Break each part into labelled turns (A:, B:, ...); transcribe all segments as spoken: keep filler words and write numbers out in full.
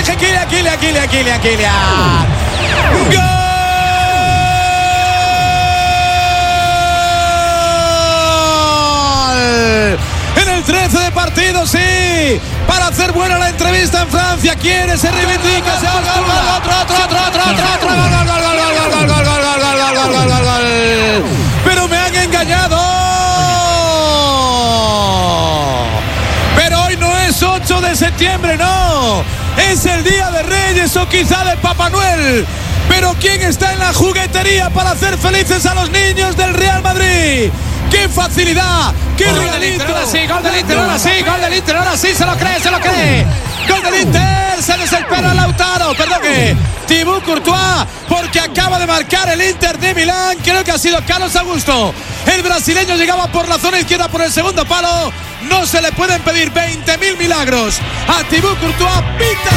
A: protege Kylian, Kylian, Kylian, Kylian, Kylian. ¡Gol! En el trece de partido, sí. Para hacer buena la entrevista en Francia. Quiere, se reivindica, se va al gol, otro, otro, otro, otro, otro, otro, gol, gol, gol, gol, gol, gol, gol, gol, gol, gol, gol, gol, gol. Pero me han engañado. Pero hoy no es ocho de septiembre, no. Es el Día de Reyes o quizá de Papá Noel. Pero ¿quién está en la juguetería para hacer felices a los niños del Real Madrid? ¡Qué facilidad! ¡Qué
B: gol
A: regalito!
B: Del Inter, ahora sí, gol del Inter, ahora sí, gol del Inter, ahora sí, se lo cree, se lo cree.
A: ¡Gol del Inter! Se desespera Lautaro, perdón que Thibaut Courtois, porque acaba de marcar el Inter de Milán. Creo que ha sido Carlos Augusto. El brasileño llegaba por la zona izquierda por el segundo palo. No se le pueden pedir veinte mil milagros a Thibaut Courtois. Pita.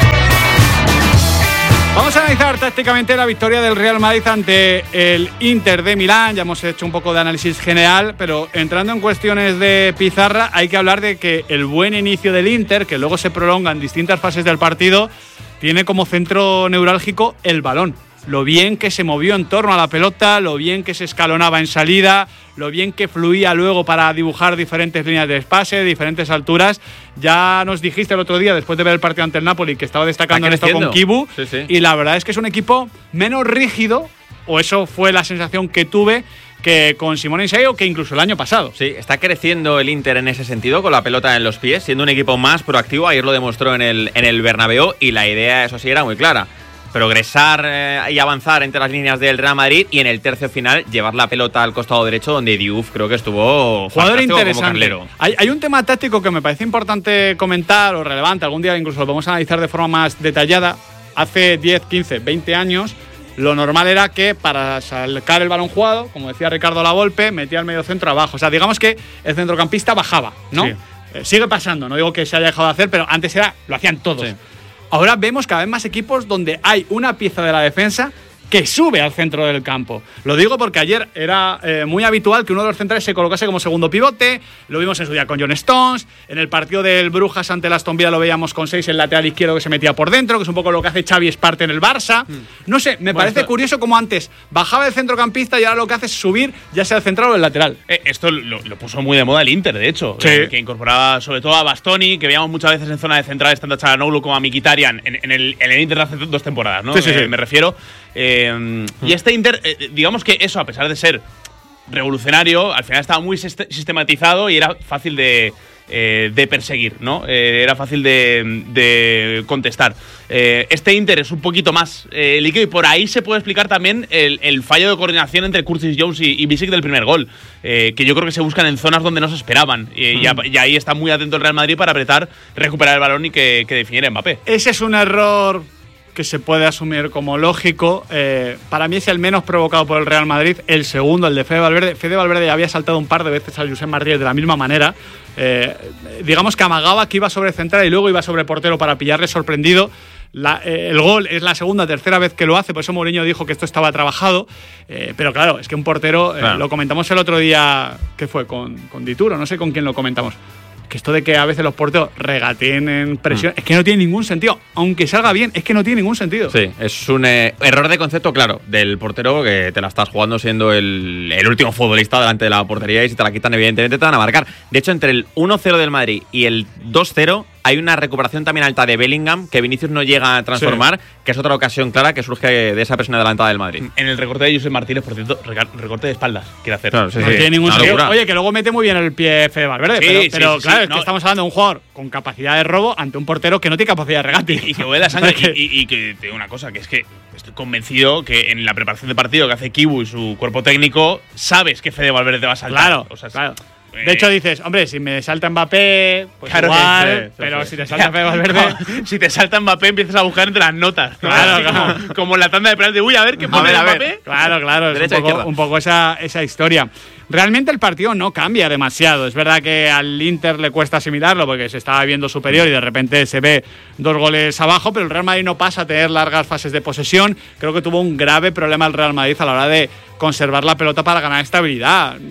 C: Vamos a analizar tácticamente la victoria del Real Madrid ante el Inter de Milán. Ya hemos hecho un poco de análisis general, pero entrando en cuestiones de pizarra, hay que hablar de que el buen inicio del Inter, que luego se prolonga en distintas fases del partido, tiene como centro neurálgico el balón. Lo bien que se movió en torno a la pelota, lo bien que se escalonaba en salida, lo bien que fluía luego para dibujar diferentes líneas de pase, diferentes alturas. Ya nos dijiste el otro día, después de ver el partido ante el Napoli, que estaba destacando en esto con Kibu.
D: Sí, sí.
C: Y la verdad es que es un equipo menos rígido, o eso fue la sensación que tuve, que con Simone Inzaghi o que incluso el año pasado.
D: Sí, está creciendo el Inter en ese sentido, con la pelota en los pies, siendo un equipo más proactivo. Ayer lo demostró en el, en el Bernabéu y la idea, eso sí, era muy clara. Progresar eh, y avanzar entre las líneas del Real Madrid y en el tercio final llevar la pelota al costado derecho, donde Diouf creo que estuvo
C: jugador interesante.
D: Como carlero.
C: Hay, hay un tema táctico que me parece importante comentar o relevante, algún día incluso lo podemos analizar de forma más detallada. Hace diez, quince, veinte años lo normal era que para sacar el balón jugado, como decía Ricardo Lavolpe, metía el medio centro abajo. O sea, digamos que el centrocampista bajaba, ¿no?
D: Sí.
C: Eh, sigue pasando, no digo que se haya dejado de hacer, pero antes era lo hacían todos.
D: Sí.
C: Ahora vemos cada vez más equipos donde hay una pieza de la defensa que sube al centro del campo. Lo digo porque ayer era eh, muy habitual que uno de los centrales se colocase como segundo pivote. Lo vimos en su día con John Stones. En el partido del Brujas ante el Aston Villa lo veíamos con seis, el lateral izquierdo que se metía por dentro, que es un poco lo que hace Xavi Esparte en el Barça. Mm. No sé, me bueno, parece esto... curioso como antes bajaba el centrocampista y ahora lo que hace es subir, ya sea el central o el lateral.
E: Eh, esto lo, lo puso muy de moda el Inter, de hecho.
C: Sí.
E: Eh, que incorporaba sobre todo a Bastoni, que veíamos muchas veces en zona de centrales tanto a Çalhanoğlu como a Mkhitaryan en, en, el, en el Inter de hace dos temporadas, ¿no?
C: Sí, sí,
E: eh,
C: sí.
E: Me refiero. Eh, mm. Y este Inter, eh, digamos que eso, a pesar de ser revolucionario, al final estaba muy sistematizado y era fácil de, eh, de perseguir, ¿no? Eh, era fácil de, de contestar. Eh, este Inter es un poquito más eh, líquido y por ahí se puede explicar también el, el fallo de coordinación entre Curtis Jones y, y Bišćak del primer gol, eh, que yo creo que se buscan en zonas donde no se esperaban. Eh, mm. y, a, y ahí está muy atento el Real Madrid para apretar, recuperar el balón y que, que definiera Mbappé.
C: Ese es un error que se puede asumir como lógico. Eh, para mí es el menos provocado por el Real Madrid. El segundo, el de Fede Valverde. Fede Valverde ya había saltado un par de veces a Josep Martínez de la misma manera. Eh, digamos que amagaba que iba sobre central y luego iba sobre portero para pillarle sorprendido. La, eh, el gol es la segunda, tercera vez que lo hace, por eso Mourinho dijo que esto estaba trabajado. Eh, pero claro, es que un portero, eh, claro. Lo comentamos el otro día, ¿qué fue? Con, con Dituro, no sé con quién lo comentamos. Que esto de que a veces los porteros regateen en presión, mm. es que no tiene ningún sentido. Aunque salga bien, es que no tiene ningún sentido.
D: Sí, es un eh, error de concepto, claro, del portero, que te la estás jugando siendo el, el último futbolista delante de la portería y si te la quitan, evidentemente te van a marcar. De hecho, entre el uno cero del Madrid y el dos cero hay una recuperación también alta de Bellingham que Vinicius no llega a transformar, sí. que es otra ocasión clara que surge de esa presión adelantada del Madrid.
E: En el recorte de Josep Martínez, por cierto, recorte de espaldas quiere hacer.
C: Claro, sí, no sí. tiene ningún sentido. Oye, que luego mete muy bien el pie Fede Valverde, sí, pero, sí, pero sí, claro, sí, es no. que estamos hablando de un jugador con capacidad de robo ante un portero que no tiene capacidad de regate.
E: Y, y que huele la sangre. y, y, y que te digo una cosa, que es que estoy convencido que en la preparación de partido que hace Kibu y su cuerpo técnico, sabes que Fede Valverde te va a saltar.
C: Claro, o sea, claro. De hecho dices, hombre, si me salta Mbappé, pues claro igual, sí, sí, pero sí. si te salta Fede Valverde…
E: No, si te salta Mbappé empiezas a buscar entre las notas.
C: Claro, claro.
E: Como, como en la tanda de penalti de, uy, a ver, ¿qué pone Mbappé?
C: Claro, claro, es un poco, un poco esa, esa historia. Realmente el partido no cambia demasiado. Es verdad que al Inter le cuesta asimilarlo porque se estaba viendo superior y de repente se ve dos goles abajo, pero el Real Madrid no pasa a tener largas fases de posesión. Creo que tuvo un grave problema el Real Madrid a la hora de conservar la pelota para ganar estabilidad.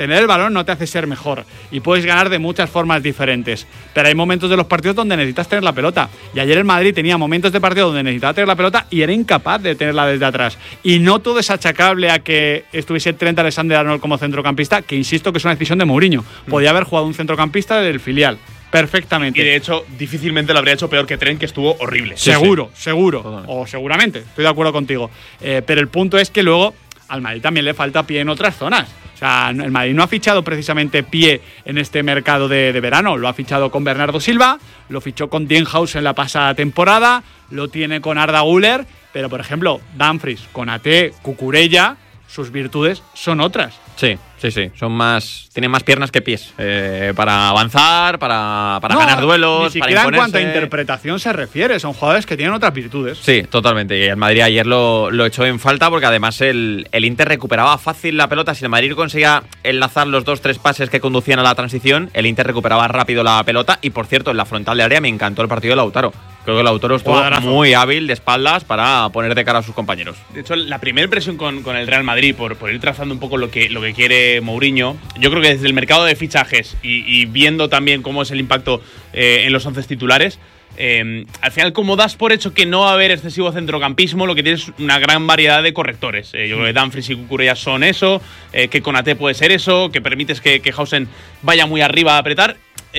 C: tener el balón no te hace ser mejor y puedes ganar de muchas formas diferentes, pero hay momentos de los partidos donde necesitas tener la pelota, y ayer el Madrid tenía momentos de partido donde necesitaba tener la pelota y era incapaz de tenerla desde atrás, y no todo es achacable a que estuviese Trent Alexander-Arnold como centrocampista, que insisto que es una decisión de Mourinho. Podía haber jugado un centrocampista del filial perfectamente.
E: Y de hecho, difícilmente lo habría hecho peor que Trent, que estuvo horrible.
C: Sí, seguro, sí. seguro.
D: Totalmente.
C: O seguramente, estoy de acuerdo contigo. Eh, pero el punto es que luego al Madrid también le falta pie en otras zonas. O sea, el Madrid no ha fichado precisamente pie en este mercado de, de verano. Lo ha fichado con Bernardo Silva, lo fichó con Dienhaus en la pasada temporada, lo tiene con Arda Güler, pero por ejemplo, Dumfries, Konaté, Cucurella, sus virtudes son otras.
D: Sí, sí, sí. Son más. Tienen más piernas que pies. Eh, para avanzar, para, para
C: no,
D: ganar duelos,
C: ni siquiera
D: para imponerse.
C: En cuanto a interpretación se refiere, son jugadores que tienen otras virtudes.
D: Sí, totalmente. Y el Madrid ayer lo, lo echó en falta porque además el, el Inter recuperaba fácil la pelota. Si el Madrid conseguía enlazar los dos, tres pases que conducían a la transición, el Inter recuperaba rápido la pelota. Y por cierto, en la frontal de área me encantó el partido de Lautaro. Creo que Lautaro estuvo Cuadrazo. muy hábil de espaldas para poner de cara a sus compañeros.
E: De hecho, la primera impresión con, con el Real Madrid, por, por ir trazando un poco lo que, lo que quiere Mourinho, yo creo que desde el mercado de fichajes y, y viendo también cómo es el impacto eh, en los once titulares, eh, al final, como das por hecho que no va a haber excesivo centrocampismo, lo que tienes es una gran variedad de correctores. Eh, yo creo que Dumfries y Cucurella son eso, eh, que Konaté puede ser eso, que permites que, que Hausen vaya muy arriba a apretar.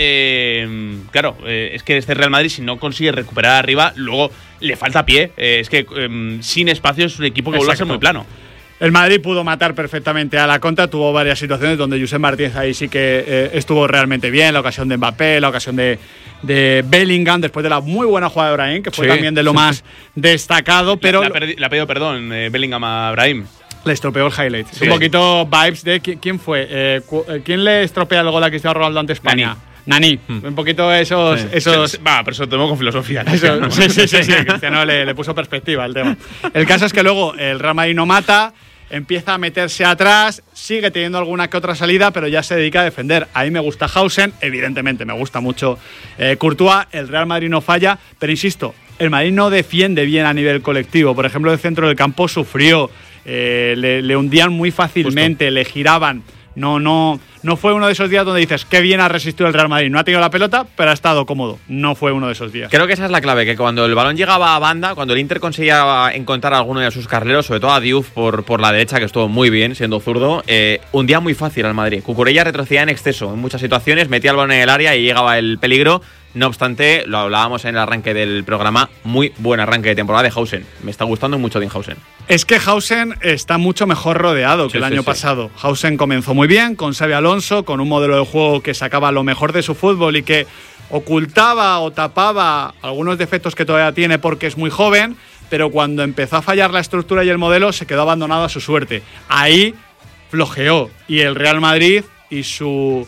E: Eh, claro, eh, es que este Real Madrid, si no consigue recuperar arriba, luego le falta pie. Eh, es que eh, sin espacio es un equipo que vuelve a ser muy plano.
C: El Madrid pudo matar perfectamente a la contra, tuvo varias situaciones donde Josep Martínez ahí sí que eh, estuvo realmente bien, la ocasión de Mbappé, la ocasión de, de Bellingham, después de la muy buena jugada de Brahim, que fue
D: sí,
C: también de lo
D: sí,
C: más
D: sí.
C: destacado, pero…
E: Le ha pedido perdón eh, Bellingham a Brahim.
C: Le estropeó el highlight.
E: Sí.
C: Un poquito vibes de… ¿Quién fue? Eh, ¿Quién le estropea el gol a Cristiano Ronaldo ante España?
E: Nani.
C: Nani. Hmm. Un poquito esos…
E: Sí.
C: esos
E: Va, pero eso lo tomo con filosofía.
C: Eso, ¿no? Sí, sí, sí, sí. Cristiano le, le puso perspectiva al tema. El caso es que luego el Real Madrid no mata, empieza a meterse atrás, sigue teniendo alguna que otra salida, pero ya se dedica a defender. Ahí me gusta Hausen, evidentemente me gusta mucho eh, Courtois, el Real Madrid no falla, pero insisto, el Madrid no defiende bien a nivel colectivo. Por ejemplo, el centro del campo sufrió, eh, le, le hundían muy fácilmente, Justo. le giraban. No, no, no fue uno de esos días donde dices qué bien ha resistido el Real Madrid. No ha tenido la pelota, pero ha estado cómodo. No fue uno de esos días.
D: Creo que esa es la clave, que cuando el balón llegaba a banda, cuando el Inter conseguía encontrar a alguno de sus carrileros, sobre todo a Diouf por, por la derecha, que estuvo muy bien siendo zurdo, eh, hundía muy fácil al Madrid. Cucurella retrocedía en exceso en muchas situaciones, metía el balón en el área y llegaba el peligro. No obstante, lo hablábamos en el arranque del programa, muy buen arranque de temporada de Hausen. Me está gustando mucho Dienhausen.
C: Es que Hausen está mucho mejor rodeado que sí, el año sí, pasado. Sí. Hausen comenzó muy bien con Xabi Alonso, con un modelo de juego que sacaba lo mejor de su fútbol y que ocultaba o tapaba algunos defectos que todavía tiene porque es muy joven, pero cuando empezó a fallar la estructura y el modelo se quedó abandonado a su suerte. Ahí flojeó y el Real Madrid y su…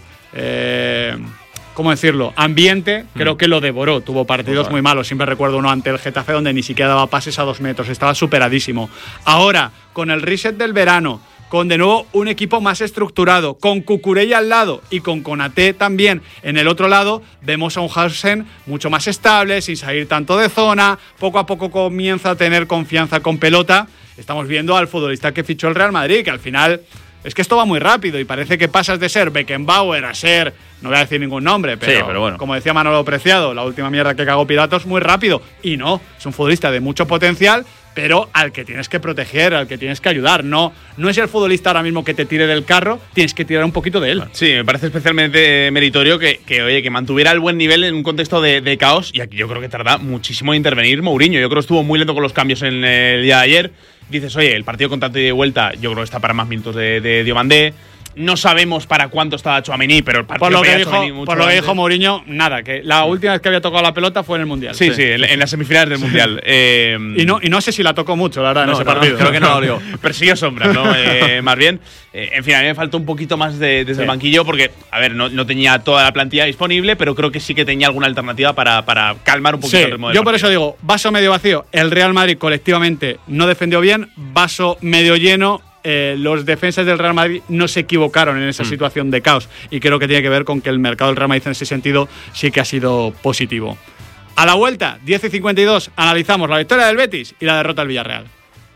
C: Eh, ¿Cómo decirlo? Ambiente, creo mm. que lo devoró. Tuvo partidos Ojalá. muy malos. Siempre recuerdo uno ante el Getafe donde ni siquiera daba pases a dos metros. Estaba superadísimo. Ahora, con el reset del verano, con de nuevo un equipo más estructurado, con Cucurella al lado y con Konaté también en el otro lado, vemos a un Hausen mucho más estable, sin salir tanto de zona. Poco a poco comienza a tener confianza con pelota. Estamos viendo al futbolista que fichó el Real Madrid, que al final… Es que esto va muy rápido y parece que pasas de ser Beckenbauer a ser, no voy a decir ningún nombre, pero,
D: sí, pero bueno.
C: como decía Manolo Preciado, la última mierda que cagó Piratos, muy rápido. Y no, es un futbolista de mucho potencial, pero al que tienes que proteger, al que tienes que ayudar. No, no es el futbolista ahora mismo que te tire del carro, tienes que tirar un poquito de él.
E: Sí, me parece especialmente meritorio que, que oye, que mantuviera el buen nivel en un contexto de, de caos, y aquí yo creo que tarda muchísimo en intervenir Mourinho. Yo creo que estuvo muy lento con los cambios en el día de ayer. Dices, oye, el partido con tanto y de vuelta, yo creo que está para más minutos de, de Diomandé. No sabemos para cuánto estaba Tchouaméni, pero el partido
C: por lo que
E: dijo,
C: mucho por lo que dijo Mourinho, nada, que la sí. última vez que había tocado la pelota fue en el Mundial.
E: Sí, sí, sí en, en las semifinales del Mundial. eh,
C: y, no, y no sé si la tocó mucho, la verdad, no, en ese
E: no,
C: partido.
E: No, creo que no lo dio. Persiguió sombras, ¿no? eh, más bien. Eh, en fin, a mí me faltó un poquito más de, desde sí. el banquillo porque, a ver, no, no tenía toda la plantilla disponible, pero creo que sí que tenía alguna alternativa para, para calmar un poquito
C: sí,
E: el ritmo del
C: yo por
E: partido.
C: eso digo, vaso medio vacío. El Real Madrid colectivamente no defendió bien, vaso medio lleno. Eh, los defensas del Real Madrid no se equivocaron en esa mm. situación de caos y creo que tiene que ver con que el mercado del Real Madrid en ese sentido sí que ha sido positivo. A la vuelta, diez y cincuenta y dos, analizamos la victoria del Betis y la derrota del Villarreal.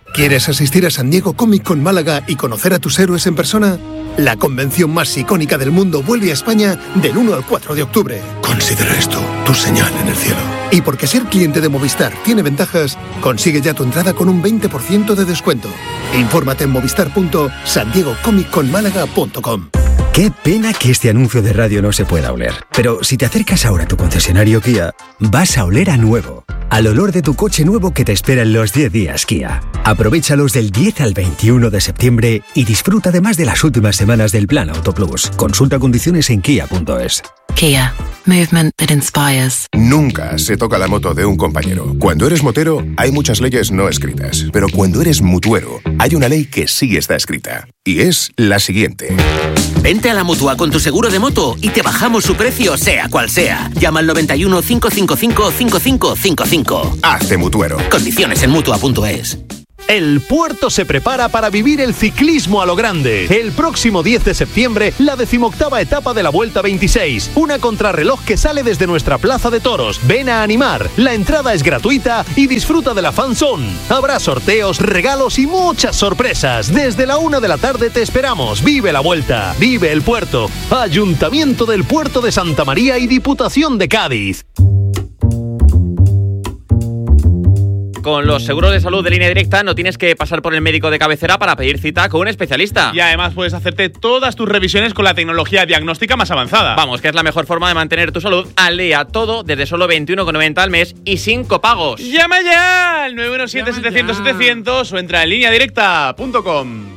F: ¿Quieres asistir a San Diego Comic Con Málaga y conocer a tus héroes en persona? La convención más icónica del mundo vuelve a España del uno al cuatro de octubre. Considera esto tu señal en el cielo. Y porque ser cliente de Movistar tiene ventajas, consigue ya tu entrada con un veinte por ciento de descuento. Infórmate en movistar punto san diego comic con málaga punto com.
G: Qué pena que este anuncio de radio no se pueda oler. Pero si te acercas ahora a tu concesionario Kia, vas a oler a nuevo. Al olor de tu coche nuevo que te espera en los diez días Kia. Aprovéchalos del diez al veintiuno de septiembre y disfruta además de las últimas semanas del Plan Auto Plus. Consulta condiciones en kia punto es.
H: Kia. Movement that inspires.
I: Nunca se toca la moto de un compañero. Cuando eres motero, hay muchas leyes no escritas. Pero cuando eres mutuero, hay una ley que sí está escrita. Y es la siguiente.
J: Vente a la Mutua con tu seguro de moto y te bajamos su precio, sea cual sea. Llama al noventa y uno, cinco cinco cinco, cinco cinco cinco cinco.
I: Hazte mutuero.
J: Condiciones en mutua punto es.
K: El Puerto se prepara para vivir el ciclismo a lo grande. El próximo diez de septiembre, la decimoctava etapa de la Vuelta veintiséis. Una contrarreloj que sale desde nuestra plaza de toros. Ven a animar. La entrada es gratuita y disfruta de la fan zone. Habrá sorteos, regalos y muchas sorpresas. Desde la una de la tarde te esperamos. Vive la Vuelta. Vive el Puerto. Ayuntamiento del Puerto de Santa María y Diputación de Cádiz.
D: Con los seguros de salud de Línea Directa no tienes que pasar por el médico de cabecera para pedir cita con un especialista.
E: Y además puedes hacerte todas tus revisiones con la tecnología diagnóstica más avanzada.
D: Vamos, que es la mejor forma de mantener tu salud al día, todo desde solo veintiuno con noventa al mes y sin copagos.
E: ¡Llama ya al nueve uno siete, setecientos, setecientos o entra en línea directa punto com.